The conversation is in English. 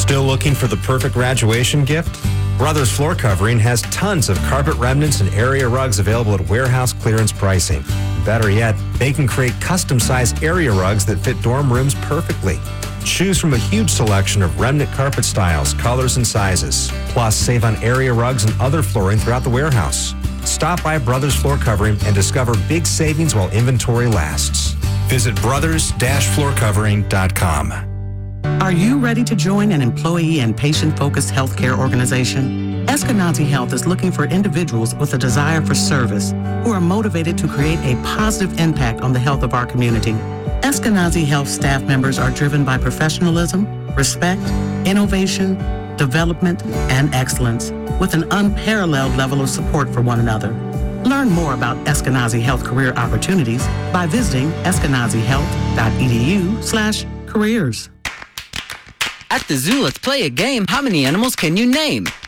Still looking for the perfect graduation gift? Brothers Floor Covering has tons of carpet remnants and area rugs available at warehouse clearance pricing. Better yet, they can create custom-sized area rugs that fit dorm rooms perfectly. Choose from a huge selection of remnant carpet styles, colors, and sizes. Plus, save on area rugs and other flooring throughout the warehouse. Stop by Brothers Floor Covering and discover big savings while inventory lasts. Visit brothers-floorcovering.com. Are you ready to join an employee and patient-focused healthcare organization? Eskenazi Health is looking for individuals with a desire for service who are motivated to create a positive impact on the health of our community. Eskenazi Health staff members are driven by professionalism, respect, innovation, development, and excellence, with an unparalleled level of support for one another. Learn more about Eskenazi Health career opportunities by visiting eskenazihealth.edu/careers. At the zoo, let's play a game. How many animals can you name?